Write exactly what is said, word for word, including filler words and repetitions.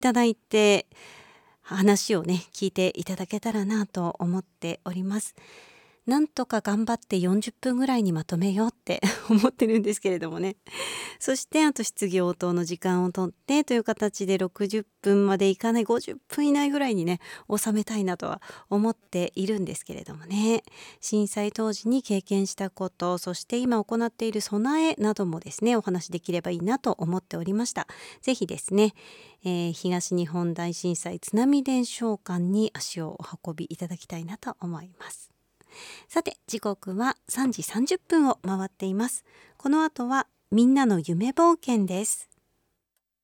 ただいて、話をね聞いていただけたらなと思っております。なんとか頑張ってよんじゅっぷんぐらいにまとめようって思ってるんですけれどもね。そしてあと質疑応答の時間をとってという形でろくじゅっぷんまでいかないごじゅっぷん以内ぐらいにね収めたいなとは思っているんですけれどもね。震災当時に経験したこと、そして今行っている備えなどもですねお話しできればいいなと思っておりました。ぜひですね、えー東日本大震災津波伝承館に足をお運びいただきたいなと思います。さて時刻はさんじさんじゅっぷんを回っています。この後はみんなの夢冒険です。